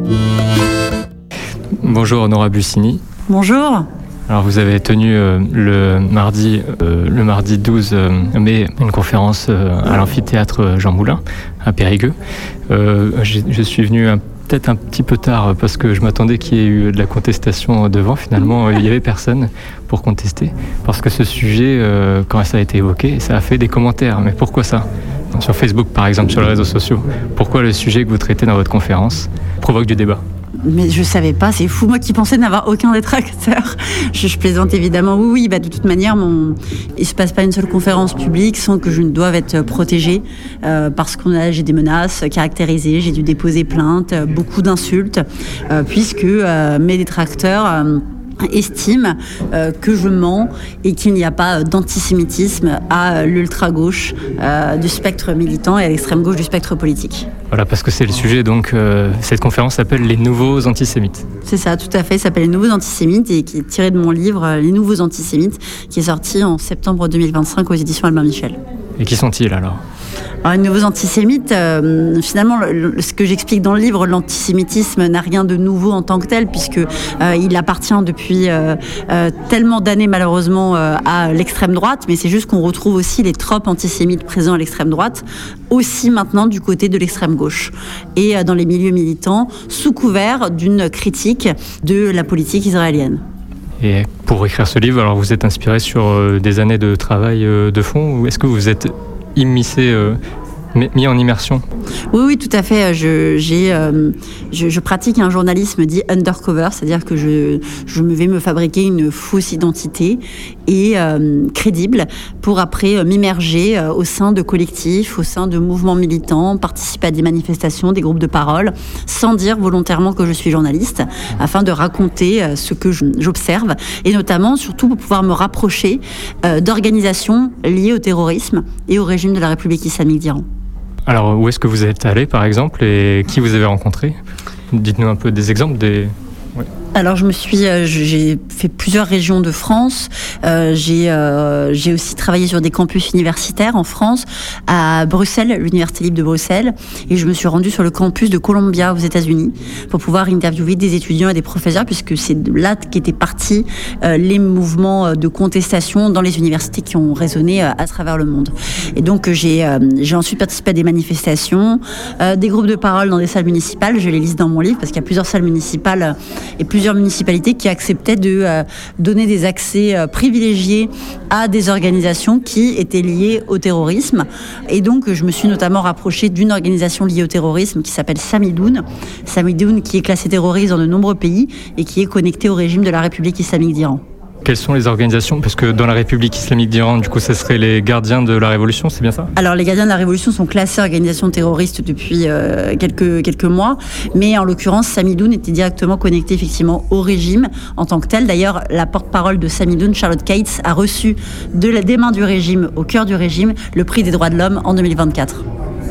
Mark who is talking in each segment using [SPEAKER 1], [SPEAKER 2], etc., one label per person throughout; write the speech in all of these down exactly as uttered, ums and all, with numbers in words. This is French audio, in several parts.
[SPEAKER 1] Bonjour Nora Bussini.
[SPEAKER 2] Bonjour.
[SPEAKER 1] Alors vous avez tenu euh, le, mardi, euh, le mardi douze mai une conférence euh, à l'amphithéâtre Jean Moulin à Périgueux. Euh, je suis venu un, peut-être un petit peu tard parce que je m'attendais qu'il y ait eu de la contestation devant. Finalement, il n'y avait personne pour contester parce que ce sujet, euh, quand ça a été évoqué, ça a fait des commentaires. Mais pourquoi ça ? Sur Facebook par exemple, sur les réseaux sociaux. Pourquoi le sujet que vous traitez dans votre conférence provoque du débat ?
[SPEAKER 2] Mais je savais pas, c'est fou. Moi qui pensais n'avoir aucun détracteur. Je, je plaisante évidemment. Oui, oui, bah de toute manière, mon... il se passe pas une seule conférence publique sans que je ne doive être protégée euh, parce qu'on a, j'ai des menaces caractérisées, j'ai dû déposer plainte, euh, beaucoup d'insultes, euh, puisque euh, mes détracteurs euh, estime euh, que je mens et qu'il n'y a pas d'antisémitisme à l'ultra-gauche euh, du spectre militant et à l'extrême-gauche du spectre politique.
[SPEAKER 1] Voilà, parce que c'est le sujet, donc euh, cette conférence s'appelle « Les nouveaux antisémites ».
[SPEAKER 2] C'est ça, tout à fait, ça s'appelle « Les nouveaux antisémites » et qui est tiré de mon livre « Les nouveaux antisémites » qui est sorti en septembre deux mille vingt-cinq aux éditions Albin Michel.
[SPEAKER 1] Et qui sont-ils alors ?
[SPEAKER 2] Alors, les nouveaux antisémites, euh, finalement, le, le, ce que j'explique dans le livre, l'antisémitisme n'a rien de nouveau en tant que tel, puisque euh, il appartient depuis euh, euh, tellement d'années, malheureusement, euh, à l'extrême droite, mais c'est juste qu'on retrouve aussi les tropes antisémites présents à l'extrême droite, aussi maintenant du côté de l'extrême gauche, et euh, dans les milieux militants, sous couvert d'une critique de la politique israélienne.
[SPEAKER 1] Et pour écrire ce livre, alors vous êtes inspiré sur euh, des années de travail euh, de fond, ou est-ce que vous êtes immiscé, euh, mis en immersion ?
[SPEAKER 2] Oui, oui, tout à fait. Je, j'ai, euh, je, je pratique un journalisme dit undercover, c'est-à-dire que je, je vais me fabriquer une fausse identité et euh, crédible pour après euh, m'immerger euh, au sein de collectifs, au sein de mouvements militants, participer à des manifestations, des groupes de parole, sans dire volontairement que je suis journaliste, afin de raconter euh, ce que je, j'observe et notamment, surtout, pour pouvoir me rapprocher euh, d'organisations liées au terrorisme et au régime de la République islamique d'Iran.
[SPEAKER 1] Alors, où est-ce que vous êtes allé, par exemple, et qui vous avez rencontré ? Dites-nous un peu des exemples des... Ouais.
[SPEAKER 2] Alors je me suis, euh, j'ai fait plusieurs régions de France. Euh, j'ai, euh, j'ai aussi travaillé sur des campus universitaires en France, à Bruxelles, l'Université libre de Bruxelles, et je me suis rendue sur le campus de Columbia aux États-Unis pour pouvoir interviewer des étudiants et des professeurs, puisque c'est là qu'étaient partis euh, les mouvements de contestation dans les universités qui ont résonné euh, à travers le monde. Et donc j'ai, euh, j'ai ensuite participé à des manifestations, euh, des groupes de parole dans des salles municipales. Je les liste dans mon livre parce qu'il y a plusieurs salles municipales et plusieurs municipalités qui acceptaient de euh, donner des accès euh, privilégiés à des organisations qui étaient liées au terrorisme. Et donc, je me suis notamment rapprochée d'une organisation liée au terrorisme qui s'appelle Samidoun. Samidoun qui est classée terroriste dans de nombreux pays et qui est connectée au régime de la République islamique d'Iran.
[SPEAKER 1] Quelles sont les organisations ? Parce que dans la République islamique d'Iran, du coup, ce serait les gardiens de la Révolution, c'est bien ça ?
[SPEAKER 2] Alors, les gardiens de la Révolution sont classés organisations terroristes depuis euh, quelques, quelques mois, mais en l'occurrence, Samidoun était directement connecté effectivement au régime en tant que tel. D'ailleurs, la porte-parole de Samidoun, Charlotte Cates, a reçu de la, des mains du régime, au cœur du régime, le prix des droits de l'homme en deux mille vingt-quatre.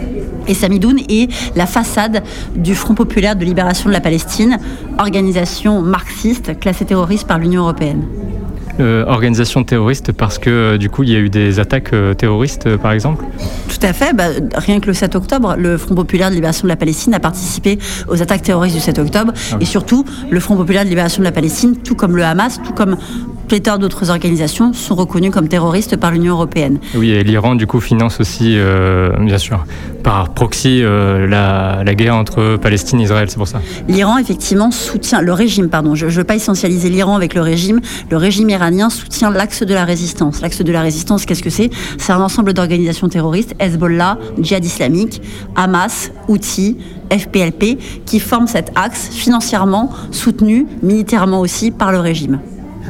[SPEAKER 2] Et Samidoun est la façade du Front populaire de libération de la Palestine, organisation marxiste classée terroriste par l'Union européenne.
[SPEAKER 1] Euh, organisation terroriste parce que euh, du coup il y a eu des attaques euh, terroristes euh, par exemple ?
[SPEAKER 2] Tout à fait, bah, rien que le sept octobre, le Front populaire de libération de la Palestine a participé aux attaques terroristes du sept octobre ah oui. Et surtout le Front populaire de libération de la Palestine, tout comme le Hamas, tout comme pléthore d'autres organisations sont reconnus comme terroristes par l'Union européenne.
[SPEAKER 1] Oui, et l'Iran du coup finance aussi, euh, bien sûr, par proxy euh, la, la guerre entre Palestine et Israël, c'est pour ça.
[SPEAKER 2] L'Iran effectivement soutient, le régime, pardon, je ne veux pas essentialiser l'Iran avec le régime, le régime iranien soutient l'axe de la résistance. L'axe de la résistance, qu'est-ce que c'est ? C'est un ensemble d'organisations terroristes, Hezbollah, Djihad islamique, Hamas, Houthi, F P L P, qui forment cet axe financièrement soutenu, militairement aussi, par le régime.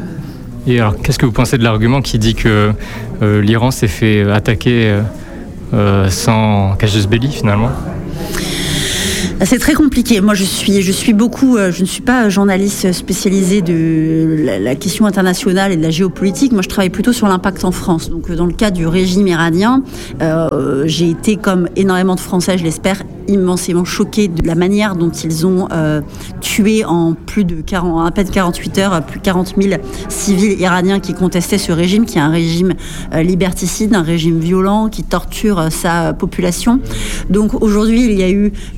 [SPEAKER 1] Et alors, qu'est-ce que vous pensez de l'argument qui dit que euh, l'Iran s'est fait attaquer euh, sans casus belli, finalement ?
[SPEAKER 2] C'est très compliqué. Moi, je suis, je suis beaucoup. Je ne suis pas journaliste spécialisée de la, la question internationale et de la géopolitique. Moi, je travaille plutôt sur l'impact en France. Donc, dans le cas du régime iranien, euh, j'ai été, comme énormément de Français, je l'espère, immensément choquée de la manière dont ils ont euh, tué en plus de quarante, à peine quarante-huit heures, plus de quarante mille civils iraniens qui contestaient ce régime, qui est un régime euh, liberticide, un régime violent qui torture euh, sa population. Donc, aujourd'hui, il y a eu une attaque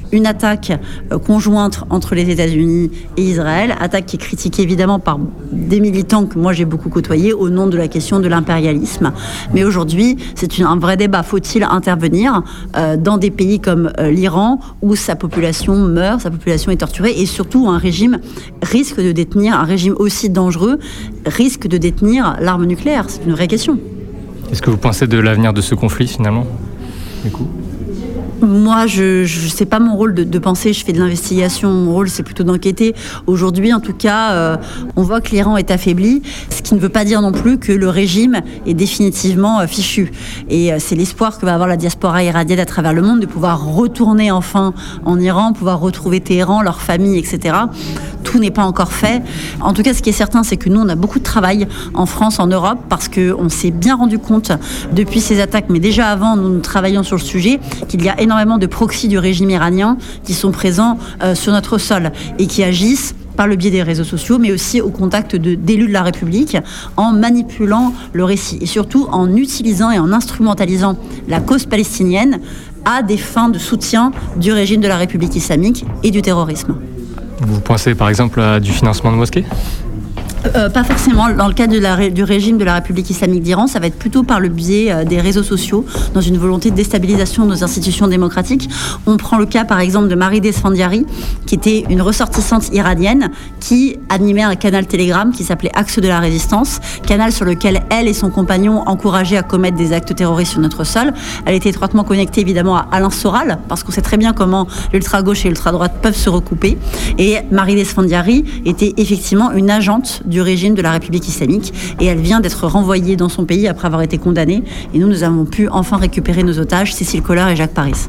[SPEAKER 2] attaque conjointe entre les États-Unis et Israël, attaque qui est critiquée évidemment par des militants que moi j'ai beaucoup côtoyés au nom de la question de l'impérialisme. Mais aujourd'hui, c'est une, un vrai débat. Faut-il intervenir euh, dans des pays comme euh, l'Iran où sa population meurt, sa population est torturée et surtout un régime risque de détenir, un régime aussi dangereux, risque de détenir l'arme nucléaire? C'est une vraie question.
[SPEAKER 1] Qu'est-ce que vous pensez de l'avenir de ce conflit finalement, du coup ?
[SPEAKER 2] Moi, je je sais pas mon rôle de, de penser, je fais de l'investigation, mon rôle c'est plutôt d'enquêter. Aujourd'hui, en tout cas, euh, on voit que l'Iran est affaibli, ce qui ne veut pas dire non plus que le régime est définitivement euh, fichu. Et euh, c'est l'espoir que va avoir la diaspora iranienne à travers le monde de pouvoir retourner enfin en Iran, pouvoir retrouver Téhéran, leur famille, et cetera. Tout n'est pas encore fait. En tout cas, ce qui est certain, c'est que nous, on a beaucoup de travail en France, en Europe, parce qu'on s'est bien rendu compte depuis ces attaques, mais déjà avant, nous, nous travaillions sur le sujet, qu'il y a énormément énormément de proxys du régime iranien qui sont présents euh, sur notre sol et qui agissent par le biais des réseaux sociaux, mais aussi au contact de, d'élus de la République, en manipulant le récit et surtout en utilisant et en instrumentalisant la cause palestinienne à des fins de soutien du régime de la République islamique et du terrorisme.
[SPEAKER 1] Vous pensez par exemple à du financement de mosquées ?
[SPEAKER 2] Euh, pas forcément. Dans le cadre de la, du régime de la République islamique d'Iran, ça va être plutôt par le biais euh, des réseaux sociaux, dans une volonté de déstabilisation de nos institutions démocratiques. On prend le cas, par exemple, de Marie Desfandiari, qui était une ressortissante iranienne, qui animait un canal Telegram qui s'appelait Axe de la Résistance, canal sur lequel elle et son compagnon encourageaient à commettre des actes terroristes sur notre sol. Elle était étroitement connectée, évidemment, à Alain Soral, parce qu'on sait très bien comment l'ultra-gauche et l'ultra-droite peuvent se recouper. Et Marie Desfandiari était effectivement une agente du régime de la République islamique et elle vient d'être renvoyée dans son pays après avoir été condamnée et nous, nous avons pu enfin récupérer nos otages, Cécile Collard et Jacques Paris.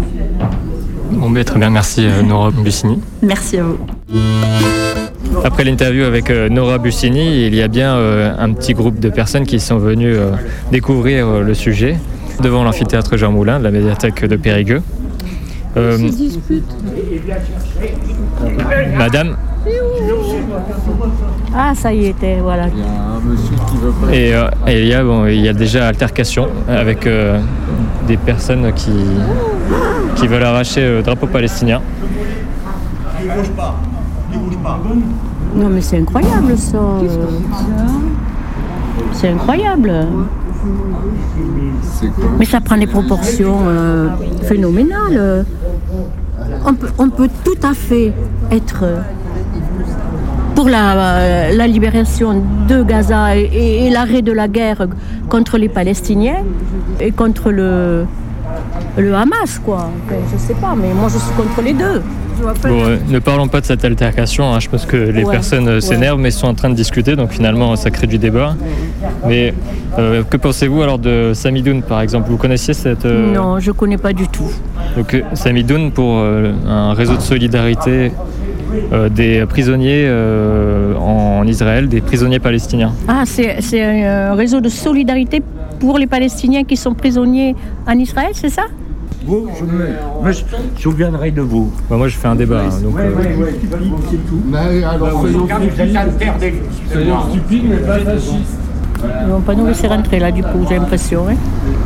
[SPEAKER 1] Bon, mais très bien, merci Nora Bussini.
[SPEAKER 2] Merci à vous.
[SPEAKER 1] Après l'interview avec euh, Nora Bussini, il y a bien euh, un petit groupe de personnes qui sont venues euh, découvrir euh, le sujet devant l'amphithéâtre Jean Moulin de la médiathèque de Périgueux. Euh, Madame.
[SPEAKER 3] Ah, ça y était, voilà.
[SPEAKER 4] Il y a un monsieur qui veut pas...
[SPEAKER 1] Et, euh, et il, y a, bon, il y a déjà altercation avec euh, des personnes qui, qui veulent arracher le drapeau palestinien.
[SPEAKER 5] Il bouge pas, il bouge pas.
[SPEAKER 3] Non, mais c'est incroyable, ça. C'est incroyable.
[SPEAKER 4] C'est quoi?
[SPEAKER 3] Mais ça prend des proportions euh, phénoménales. On peut, on peut tout à fait être pour la, la libération de Gaza et, et, et l'arrêt de la guerre contre les Palestiniens et contre le, le Hamas, quoi. Enfin, je sais pas, mais moi je suis contre les deux.
[SPEAKER 1] Bon, euh, ne parlons pas de cette altercation, hein. Je pense que les ouais, personnes euh, s'énervent, ouais. mais sont en train de discuter, donc finalement ça crée du débat. Mais euh, que pensez-vous alors de Samidoun, par exemple? Vous connaissiez cette... Euh...
[SPEAKER 3] Non, je ne connais pas du tout.
[SPEAKER 1] Donc Samidoun, pour euh, un réseau de solidarité euh, des prisonniers euh, en Israël, des prisonniers palestiniens.
[SPEAKER 3] Ah, c'est, c'est un réseau de solidarité pour les Palestiniens qui sont prisonniers en Israël, c'est ça?
[SPEAKER 6] Vous, je me, me souviendrai de vous.
[SPEAKER 1] Bah moi, je fais un débat. Hein, donc,
[SPEAKER 6] oui,
[SPEAKER 1] euh...
[SPEAKER 6] oui, oui, c'est tout.
[SPEAKER 4] Mais alors, soyons stupides, soyons stupides, mais pas fascistes.
[SPEAKER 3] Ils vont pas nous laisser rentrer là, du coup, j'ai l'impression. Hein.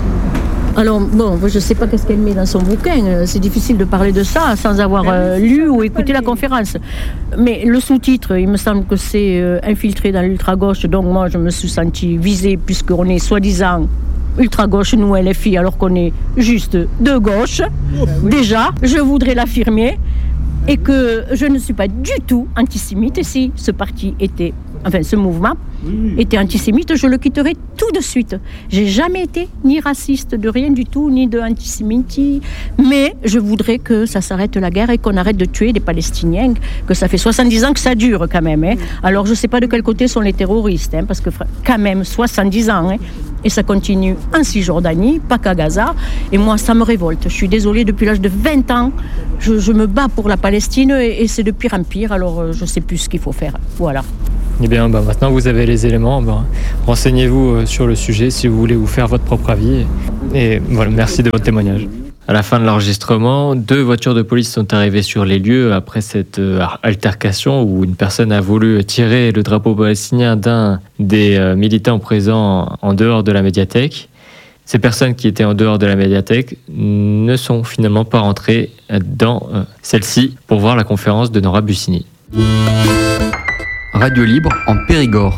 [SPEAKER 3] Alors, bon, je ne sais pas qu'est-ce qu'elle met dans son bouquin. C'est difficile de parler de ça sans avoir euh, lu ou écouté la conférence. Mais le sous-titre, il me semble que c'est euh, infiltré dans l'ultra-gauche. Donc, moi, je me suis sentie visée puisqu'on est soi-disant ultra-gauche, nous, L F I, alors qu'on est juste de gauche. Déjà, je voudrais l'affirmer. Et que je ne suis pas du tout antisémite. Et si ce parti était, enfin ce mouvement était antisémite, je le quitterais tout de suite. J'ai jamais été ni raciste de rien du tout, ni de antisémite. Mais je voudrais que ça s'arrête la guerre et qu'on arrête de tuer des Palestiniens, que ça fait soixante-dix ans que ça dure quand même. Hein. Alors je sais pas de quel côté sont les terroristes, hein, parce que quand même soixante-dix ans, hein, et ça continue en Cisjordanie, pas qu'à Gaza. Et moi, ça me révolte. Je suis désolée, depuis l'âge de vingt ans, je, je me bats pour la Palestine et, et c'est de pire en pire. Alors, je ne sais plus ce qu'il faut faire. Voilà.
[SPEAKER 1] Eh bien, bah, maintenant, vous avez les éléments. Bah, renseignez-vous sur le sujet si vous voulez vous faire votre propre avis. Et voilà, merci de votre témoignage. À la fin de l'enregistrement, deux voitures de police sont arrivées sur les lieux après cette euh, altercation où une personne a voulu tirer le drapeau palestinien d'un des euh, militants présents en dehors de la médiathèque. Ces personnes qui étaient en dehors de la médiathèque ne sont finalement pas rentrées dans euh, celle-ci pour voir la conférence de Nora Bussini.
[SPEAKER 7] Radio Libre en Périgord.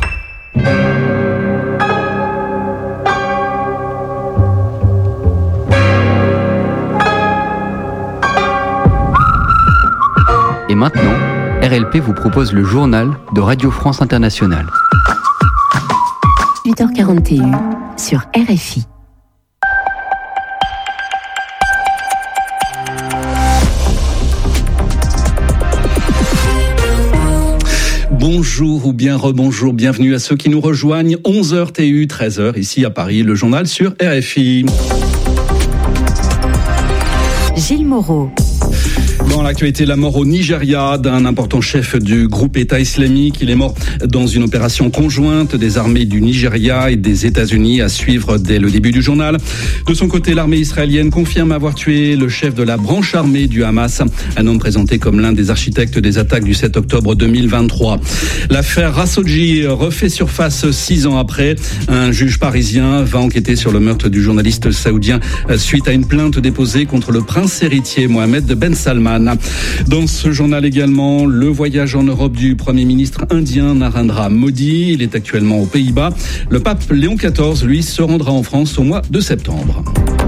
[SPEAKER 7] Et maintenant, R L P vous propose le journal de Radio France Internationale.
[SPEAKER 8] huit heures quarante et une sur R F I.
[SPEAKER 9] Bonjour ou bien rebonjour, bienvenue à ceux qui nous rejoignent. onze heures T U, treize heures ici à Paris, le journal sur R F I.
[SPEAKER 8] Gilles Moreau.
[SPEAKER 9] Dans l'actualité, la mort au Nigeria d'un important chef du groupe État islamique. Il est mort dans une opération conjointe des armées du Nigeria et des États-Unis, à suivre dès le début du journal. De son côté, l'armée israélienne confirme avoir tué le chef de la branche armée du Hamas, un homme présenté comme l'un des architectes des attaques du sept octobre deux mille vingt-trois. L'affaire Khashoggi refait surface six ans après. Un juge parisien va enquêter sur le meurtre du journaliste saoudien suite à une plainte déposée contre le prince héritier Mohammed Ben Salman. Dans ce journal également, le voyage en Europe du Premier ministre indien Narendra Modi. Il est actuellement aux Pays-Bas. Le pape Léon quatorze, lui, se rendra en France au mois de septembre.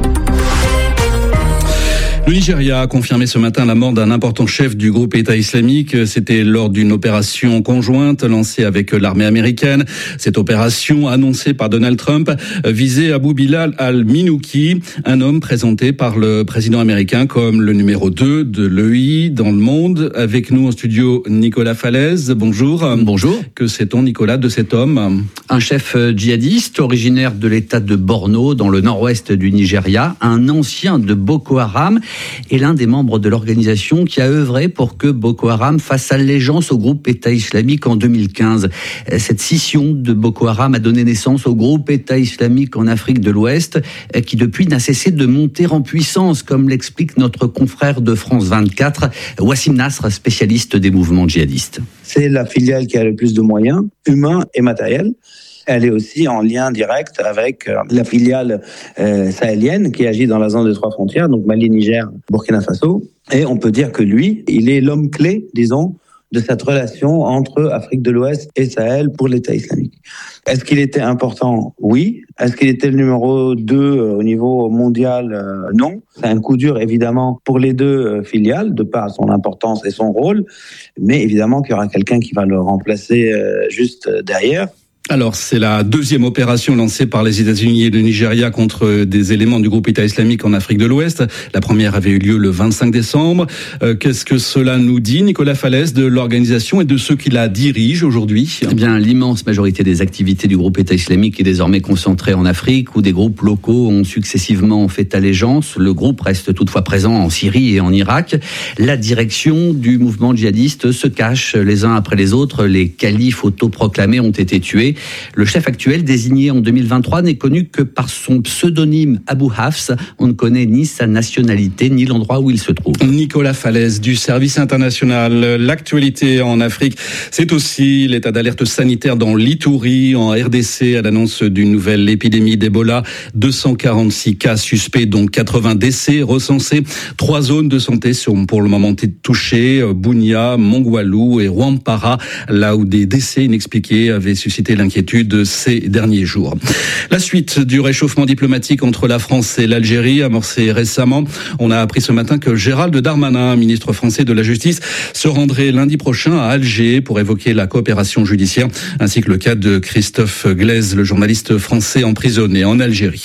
[SPEAKER 9] Le Nigeria a confirmé ce matin la mort d'un important chef du groupe État islamique. C'était lors d'une opération conjointe lancée avec l'armée américaine. Cette opération, annoncée par Donald Trump, visait Abu Bilal al-Minouki, un homme présenté par le président américain comme le numéro deux de l'E I dans le monde. Avec nous en studio, Nicolas Falaise. Bonjour.
[SPEAKER 10] Bonjour.
[SPEAKER 9] Que sait-on, Nicolas, de cet homme ?
[SPEAKER 10] Un chef djihadiste originaire de l'état de Borno, dans le nord-ouest du Nigeria, un ancien de Boko Haram, et l'un des membres de l'organisation qui a œuvré pour que Boko Haram fasse allégeance au groupe État islamique en deux mille quinze. Cette scission de Boko Haram a donné naissance au groupe État islamique en Afrique de l'Ouest, qui depuis n'a cessé de monter en puissance, comme l'explique notre confrère de France vingt-quatre, Wassim Nasr, spécialiste des mouvements djihadistes.
[SPEAKER 11] C'est la filiale qui a le plus de moyens, humains et matériels. Elle est aussi en lien direct avec la filiale euh, sahélienne qui agit dans la zone des trois frontières, donc Mali, Niger, Burkina Faso. Et on peut dire que lui, il est l'homme clé, disons, de cette relation entre Afrique de l'Ouest et Sahel pour l'État islamique. Est-ce qu'il était important ? Oui. Est-ce qu'il était le numéro deux au niveau mondial ? euh, Non. C'est un coup dur, évidemment, pour les deux filiales, de par son importance et son rôle. Mais évidemment qu'il y aura quelqu'un qui va le remplacer euh, juste derrière.
[SPEAKER 9] Alors, c'est la deuxième opération lancée par les États-Unis et le Nigeria contre des éléments du groupe État islamique en Afrique de l'Ouest. La première avait eu lieu le vingt-cinq décembre. Euh, qu'est-ce que cela nous dit, Nicolas Falaise, de l'organisation et de ceux qui la dirigent aujourd'hui ?
[SPEAKER 10] Eh bien, l'immense majorité des activités du groupe État islamique est désormais concentrée en Afrique, où des groupes locaux ont successivement fait allégeance. Le groupe reste toutefois présent en Syrie et en Irak. La direction du mouvement djihadiste se cache les uns après les autres. Les califes autoproclamés ont été tués. Le chef actuel, désigné en deux mille vingt-trois, n'est connu que par son pseudonyme Abu Hafs. On ne connaît ni sa nationalité, ni l'endroit où il se trouve.
[SPEAKER 9] Nicolas Falaise du service international. L'actualité en Afrique, c'est aussi l'état d'alerte sanitaire dans l'Ituri, en R D C, à l'annonce d'une nouvelle épidémie d'Ebola. deux cent quarante-six cas suspects, dont quatre-vingts décès recensés. Trois zones de santé sont pour le moment touchées, Bunia, Mongwalu et Rwampara, là où des décès inexpliqués avaient suscité l'inquiétude ces derniers jours. La suite du réchauffement diplomatique entre la France et l'Algérie, amorcé récemment. On a appris ce matin que Gérald Darmanin, ministre français de la Justice, se rendrait lundi prochain à Alger pour évoquer la coopération judiciaire, ainsi que le cas de Christophe Glaise, le journaliste français emprisonné en Algérie.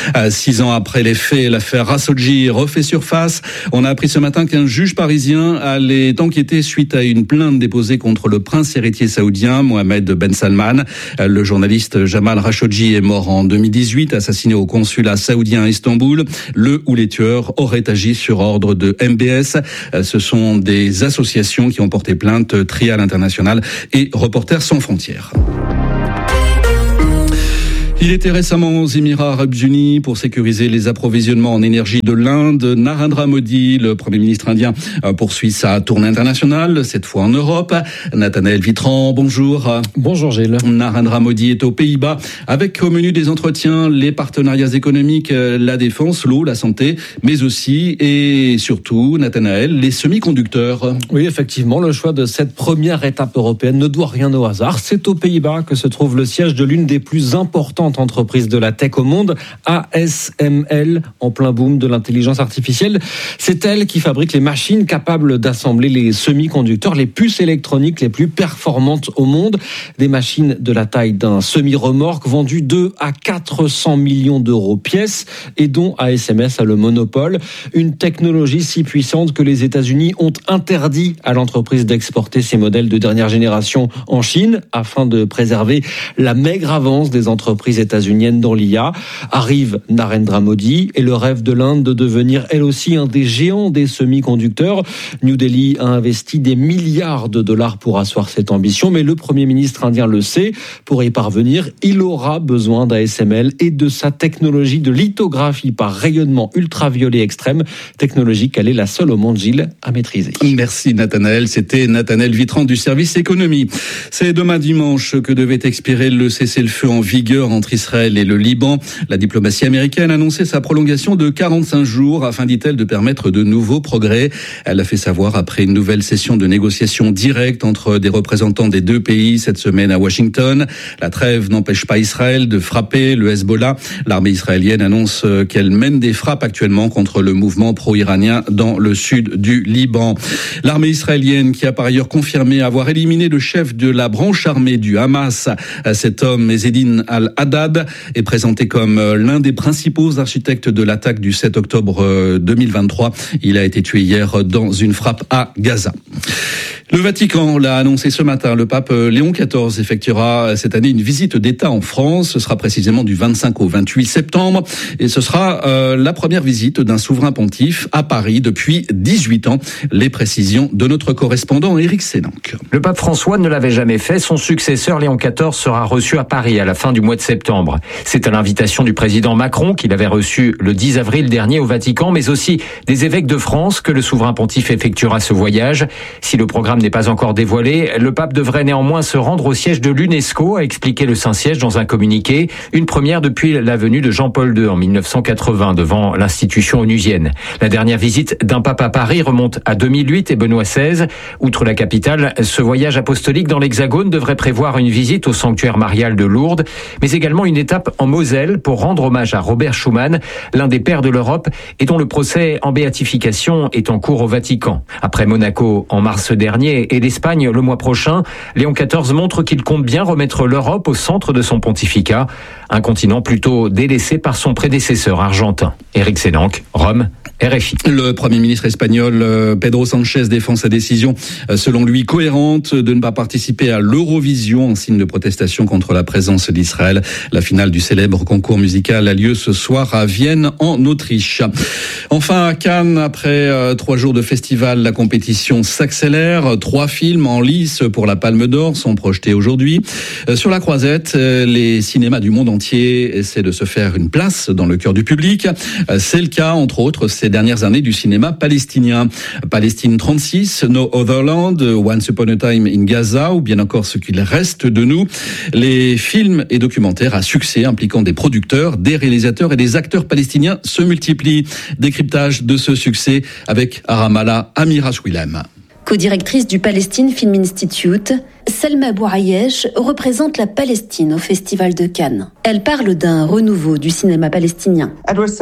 [SPEAKER 9] Six ans après les faits, l'affaire Khashoggi refait surface. On a appris ce matin qu'un juge parisien allait enquêter suite à une plainte déposée contre le prince héritier saoudien Mohammed Ben Salman. Le journaliste Jamal Khashoggi est mort en deux mille dix-huit, assassiné au consulat saoudien à Istanbul. Le ou les tueurs auraient agi sur ordre de M B S. Ce sont des associations qui ont porté plainte, Trial International et Reporters sans frontières. Il était récemment aux Émirats Arabes Unis pour sécuriser les approvisionnements en énergie de l'Inde. Narendra Modi, le Premier ministre indien, poursuit sa tournée internationale, cette fois en Europe. Nathanaël Vitran, bonjour.
[SPEAKER 12] Bonjour Gilles.
[SPEAKER 9] Narendra Modi est aux Pays-Bas avec au menu des entretiens les partenariats économiques, la défense, l'eau, la santé, mais aussi et surtout, Nathanaël, les semi-conducteurs.
[SPEAKER 12] Oui, effectivement, le choix de cette première étape européenne ne doit rien au hasard. C'est aux Pays-Bas que se trouve le siège de l'une des plus importantes entreprise de la tech au monde, A S M L, en plein boom de l'intelligence artificielle. C'est elle qui fabrique les machines capables d'assembler les semi-conducteurs, les puces électroniques les plus performantes au monde. Des machines de la taille d'un semi-remorque vendues deux à quatre cents millions d'euros pièce et dont A S M S a le monopole. Une technologie si puissante que les États-Unis ont interdit à l'entreprise d'exporter ces modèles de dernière génération en Chine afin de préserver la maigre avance des entreprises entreprises états-uniennes dans l'I A. Arrive Narendra Modi et le rêve de l'Inde de devenir elle aussi un des géants des semi-conducteurs. New Delhi a investi des milliards de dollars pour asseoir cette ambition, mais le Premier ministre indien le sait. Pour y parvenir, il aura besoin d'A S M L et de sa technologie de lithographie par rayonnement ultraviolet extrême, technologie qu'elle est la seule au monde, Gilles, à maîtriser.
[SPEAKER 9] Merci Nathanaël, c'était Nathanaël Vitran du service économie. C'est demain dimanche que devait expirer le cessez-le-feu en vigueur entre Israël et le Liban. La diplomatie américaine a annoncé sa prolongation de quarante-cinq jours afin, dit-elle, de permettre de nouveaux progrès. Elle a fait savoir après une nouvelle session de négociations directes entre des représentants des deux pays cette semaine à Washington. La trêve n'empêche pas Israël de frapper le Hezbollah. L'armée israélienne annonce qu'elle mène des frappes actuellement contre le mouvement pro-iranien dans le sud du Liban. L'armée israélienne qui a par ailleurs confirmé avoir éliminé le chef de la branche armée du Hamas. Cet homme, Ezzedine Al-Haddad, est présenté comme l'un des principaux architectes de l'attaque du sept octobre deux mille vingt-trois. Il a été tué hier dans une frappe à Gaza. Le Vatican l'a annoncé ce matin. Le pape Léon quatorze effectuera cette année une visite d'État en France. Ce sera précisément du vingt-cinq au vingt-huit septembre. Et ce sera euh, la première visite d'un souverain pontife à Paris depuis dix-huit ans. Les précisions de notre correspondant Éric Sénanque.
[SPEAKER 13] Le pape François ne l'avait jamais fait. Son successeur Léon quatorze sera reçu à Paris à la fin du mois de septembre. C'est à l'invitation du président Macron qu'il avait reçu le dix avril dernier au Vatican, mais aussi des évêques de France que le souverain pontife effectuera ce voyage. Si le programme n'est pas encore dévoilé, le pape devrait néanmoins se rendre au siège de l'UNESCO, a expliqué le Saint-Siège dans un communiqué, une première depuis la venue de Jean-Paul deux en mille neuf cent quatre-vingts devant l'institution onusienne. La dernière visite d'un pape à Paris remonte à deux mille huit et Benoît seize. Outre la capitale, ce voyage apostolique dans l'Hexagone devrait prévoir une visite au sanctuaire marial de Lourdes, mais également une étape en Moselle pour rendre hommage à Robert Schuman, l'un des pères de l'Europe et dont le procès en béatification est en cours au Vatican. Après Monaco en mars dernier et l'Espagne le mois prochain, Léon quatorze montre qu'il compte bien remettre l'Europe au centre de son pontificat, un continent plutôt délaissé par son prédécesseur argentin. Éric Sénanque, Rome, R F I.
[SPEAKER 9] Le Premier ministre espagnol Pedro Sánchez défend sa décision, selon lui cohérente, de ne pas participer à l'Eurovision en signe de protestation contre la présence d'Israël. La finale du célèbre concours musical a lieu ce soir à Vienne, en Autriche. Enfin, à Cannes, après trois jours de festival, la compétition s'accélère. Trois films en lice pour la Palme d'Or sont projetés aujourd'hui. Sur la croisette, les cinémas du monde entier essaient de se faire une place dans le cœur du public. C'est le cas, entre autres, ces dernières années du cinéma palestinien. Palestine trente-six, No Other Land, Once Upon a Time in Gaza, ou bien encore Ce qu'il reste de nous. Les films et documentaires à succès impliquant des producteurs, des réalisateurs et des acteurs palestiniens se multiplient. Décryptage de ce succès avec à Ramallah, Amira Chouilem.
[SPEAKER 14] Co-directrice du Palestine Film Institute, Selma Bouayesh représente la Palestine au Festival de Cannes. Elle parle d'un renouveau du cinéma palestinien.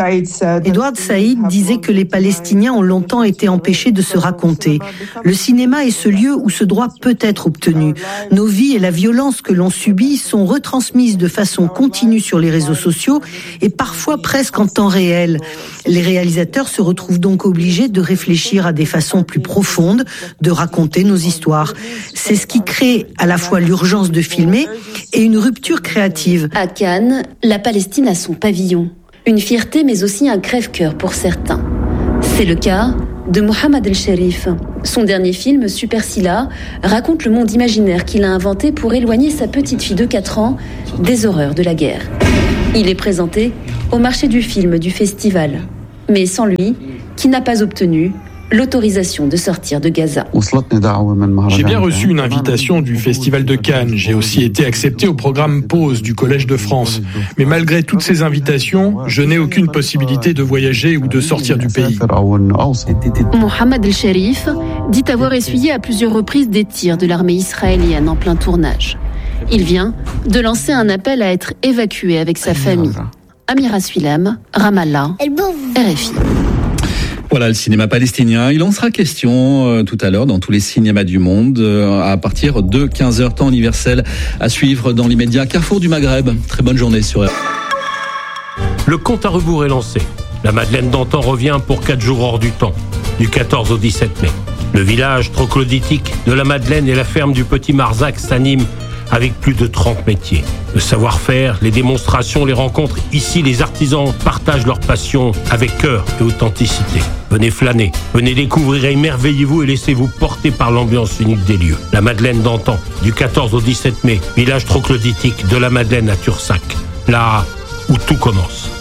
[SPEAKER 15] Edward Said disait que les Palestiniens ont longtemps été empêchés de se raconter. Le cinéma est ce lieu où ce droit peut être obtenu. Nos vies et la violence que l'on subit sont retransmises de façon continue sur les réseaux sociaux et parfois presque en temps réel. Les réalisateurs se retrouvent donc obligés de réfléchir à des façons plus profondes de raconter nos histoires. C'est ce qui crée à la fois l'urgence de filmer et une rupture créative.
[SPEAKER 14] À Cannes, la Palestine a son pavillon. Une fierté mais aussi un crève-cœur pour certains. C'est le cas de Mohamed El-Sherif. Son dernier film, Super Silla, raconte le monde imaginaire qu'il a inventé pour éloigner sa petite fille de quatre ans des horreurs de la guerre. Il est présenté au marché du film du festival, mais sans lui, qui n'a pas obtenu l'autorisation de sortir de Gaza.
[SPEAKER 16] J'ai bien reçu une invitation du Festival de Cannes. J'ai aussi été accepté au programme Pause du Collège de France. Mais malgré toutes ces invitations, je n'ai aucune possibilité de voyager ou de sortir du pays.
[SPEAKER 14] Mohamed El-Sharif dit avoir essuyé à plusieurs reprises des tirs de l'armée israélienne en plein tournage. Il vient de lancer un appel à être évacué avec sa famille. Amira Suilem, Ramallah, R F I.
[SPEAKER 9] Voilà le cinéma palestinien. Il en sera question euh, tout à l'heure dans tous les cinémas du monde euh, à partir de quinze heures temps universel à suivre dans l'immédiat. Carrefour du Maghreb. Très bonne journée sur R F I.
[SPEAKER 17] Le compte à rebours est lancé. La Madeleine d'antan revient pour quatre jours hors du temps, du quatorze au dix-sept mai. Le village troglodytique de la Madeleine et la ferme du Petit Marzac s'animent avec plus de trente métiers. Le savoir-faire, les démonstrations, les rencontres. Ici, les artisans partagent leur passion avec cœur et authenticité. Venez flâner, venez découvrir, émerveillez-vous et laissez-vous porter par l'ambiance unique des lieux. La Madeleine d'antan, du quatorze au dix-sept mai, village troglodytique de la Madeleine à Tursac, là où tout commence.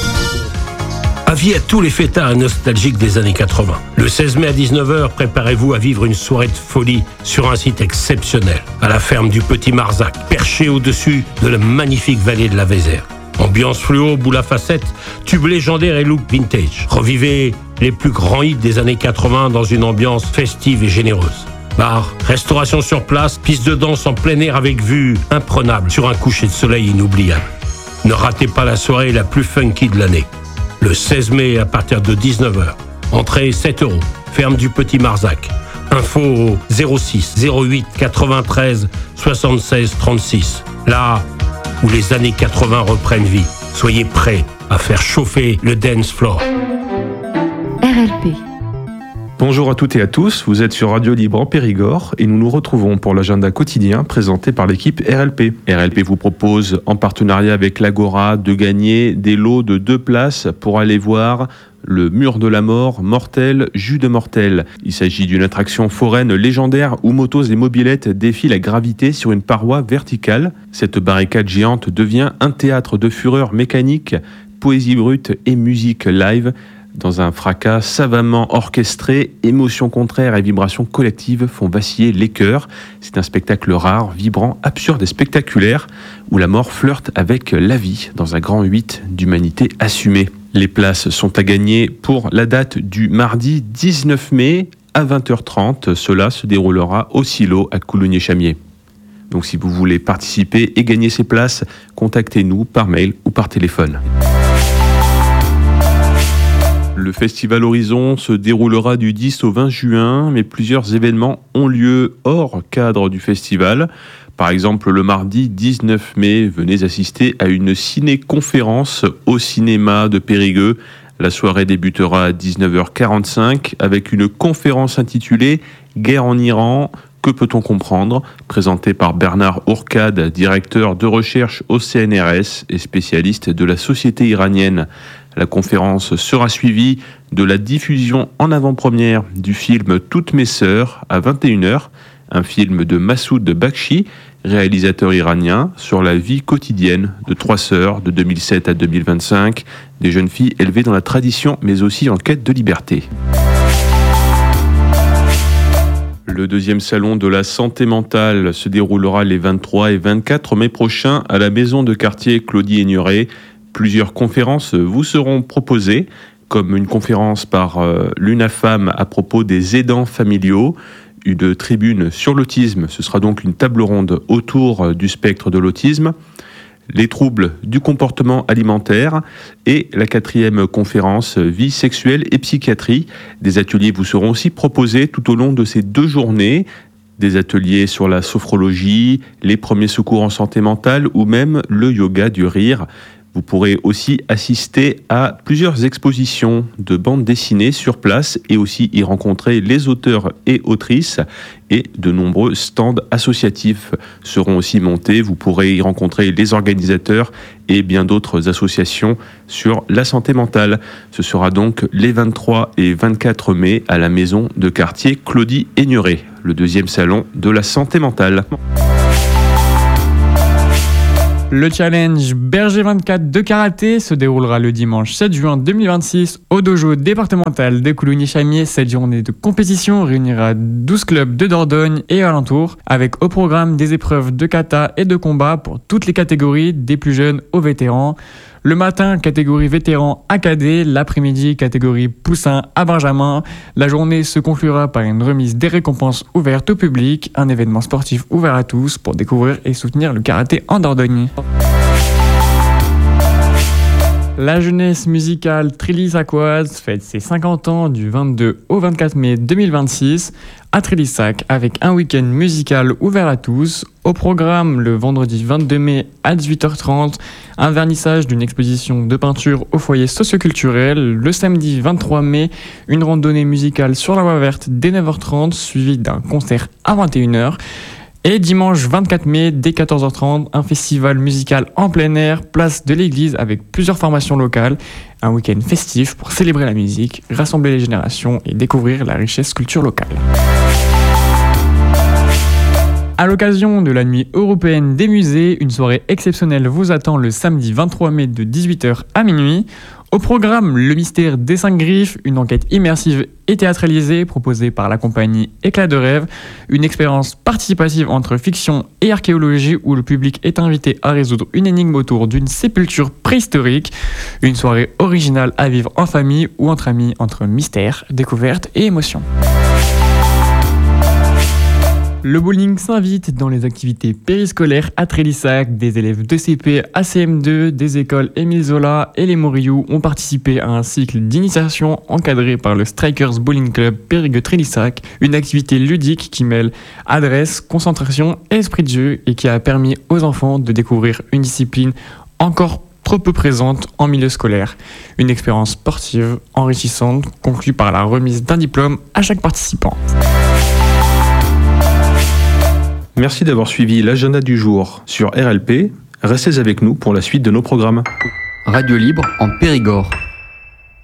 [SPEAKER 17] Avis à tous les fêtards nostalgiques des années quatre-vingts. Le seize mai à dix-neuf heures, préparez-vous à vivre une soirée de folie sur un site exceptionnel, à la ferme du Petit Marzac, perché au-dessus de la magnifique vallée de la Vézère. Ambiance fluo, boule à facettes, tubes légendaires et look vintage. Revivez les plus grands hits des années quatre-vingts dans une ambiance festive et généreuse. Bar, restauration sur place, piste de danse en plein air avec vue imprenable sur un coucher de soleil inoubliable. Ne ratez pas la soirée la plus funky de l'année. Le seize mai à partir de dix-neuf heures. Entrée sept euros. Ferme du Petit Marzac. Info au zéro six zéro huit quatre-vingt-treize soixante-seize trente-six. Là où les années quatre-vingts reprennent vie. Soyez prêts à faire chauffer le dance floor.
[SPEAKER 8] R L P.
[SPEAKER 18] Bonjour à toutes et à tous, vous êtes sur Radio Libre en Périgord et nous nous retrouvons pour l'agenda quotidien présenté par l'équipe R L P. R L P vous propose, en partenariat avec l'Agora, de gagner des lots de deux places pour aller voir le Mur de la Mort, Mortel, Jus de Mortel. Il s'agit d'une attraction foraine légendaire où motos et mobylettes défient la gravité sur une paroi verticale. Cette barricade géante devient un théâtre de fureur mécanique, poésie brute et musique live. Dans un fracas savamment orchestré, émotions contraires et vibrations collectives font vaciller les cœurs. C'est un spectacle rare, vibrant, absurde et spectaculaire, où la mort flirte avec la vie, dans un grand huit d'humanité assumée. Les places sont à gagner pour la date du mardi dix-neuf mai à vingt heures trente. Cela se déroulera au Silo à Coulommiers-Chamiers. Donc si vous voulez participer et gagner ces places, contactez-nous par mail ou par téléphone. Le Festival Horizon se déroulera du dix au vingt juin, mais plusieurs événements ont lieu hors cadre du festival. Par exemple, le mardi dix-neuf mai, venez assister à une ciné-conférence au cinéma de Périgueux. La soirée débutera à dix-neuf heures quarante-cinq avec une conférence intitulée « Guerre en Iran, que peut-on comprendre ?» présentée par Bernard Ourcade, directeur de recherche au C N R S et spécialiste de la société iranienne. La conférence sera suivie de la diffusion en avant-première du film « Toutes mes sœurs » à vingt et une heures, un film de Massoud Bakshi, réalisateur iranien, sur la vie quotidienne de trois sœurs de deux mille sept à deux mille vingt-cinq, des jeunes filles élevées dans la tradition mais aussi en quête de liberté. Le deuxième salon de la santé mentale se déroulera les vingt-trois et vingt-quatre mai prochains à la maison de quartier Claudie Aigneret. Plusieurs conférences vous seront proposées, comme une conférence par euh, l'UNAFAM à propos des aidants familiaux, une tribune sur l'autisme, ce sera donc une table ronde autour du spectre de l'autisme, les troubles du comportement alimentaire et la quatrième conférence vie sexuelle et psychiatrie. Des ateliers vous seront aussi proposés tout au long de ces deux journées, des ateliers sur la sophrologie, les premiers secours en santé mentale ou même le yoga du rire. Vous pourrez aussi assister à plusieurs expositions de bandes dessinées sur place et aussi y rencontrer les auteurs et autrices, et de nombreux stands associatifs seront aussi montés. Vous pourrez y rencontrer les organisateurs et bien d'autres associations sur la santé mentale. Ce sera donc les vingt-trois et vingt-quatre mai à la maison de quartier Claudie Aigneret, le deuxième salon de la santé mentale.
[SPEAKER 19] Le challenge Berger vingt-quatre de karaté se déroulera le dimanche sept juin deux mille vingt-six au dojo départemental des Koulouni-Chamiers. Cette journée de compétition réunira douze clubs de Dordogne et alentours, avec au programme des épreuves de kata et de combat pour toutes les catégories, des plus jeunes aux vétérans. Le matin, catégorie vétéran à cadet, l'après-midi, catégorie poussin à benjamin. La journée se conclura par une remise des récompenses ouvertes au public, un événement sportif ouvert à tous pour découvrir et soutenir le karaté en Dordogne. La jeunesse musicale Trélissacoise fête ses cinquante ans du vingt-deux au vingt-quatre mai deux mille vingt-six à Trélissac avec un week-end musical ouvert à tous. Au programme, le vendredi vingt-deux mai à dix-huit heures trente, un vernissage d'une exposition de peinture au foyer socioculturel. Le samedi vingt-trois mai, une randonnée musicale sur la voie verte dès neuf heures trente, suivie d'un concert à vingt et une heures. Et dimanche vingt-quatre mai, dès quatorze heures trente, un festival musical en plein air, place de l'église avec plusieurs formations locales. Un week-end festif pour célébrer la musique, rassembler les générations et découvrir la richesse culture locale. À l'occasion de la nuit européenne des musées, une soirée exceptionnelle vous attend le samedi vingt-trois mai de dix-huit heures à minuit. Au programme, le mystère des cinq griffes, une enquête immersive et théâtralisée proposée par la compagnie Éclat de rêve, une expérience participative entre fiction et archéologie où le public est invité à résoudre une énigme autour d'une sépulture préhistorique, une soirée originale à vivre en famille ou entre amis entre mystère, découverte et émotion. Le bowling s'invite dans les activités périscolaires à Trélissac. Des élèves de C P à C M deux, des écoles Émile Zola et les Morillou ont participé à un cycle d'initiation encadré par le Strikers Bowling Club Périgueux-Trélissac, une activité ludique qui mêle adresse, concentration et esprit de jeu et qui a permis aux enfants de découvrir une discipline encore trop peu présente en milieu scolaire. Une expérience sportive enrichissante conclue par la remise d'un diplôme à chaque participant.
[SPEAKER 18] Merci d'avoir suivi l'agenda du jour sur R L P. Restez avec nous pour la suite de nos programmes.
[SPEAKER 7] Radio Libre en Périgord.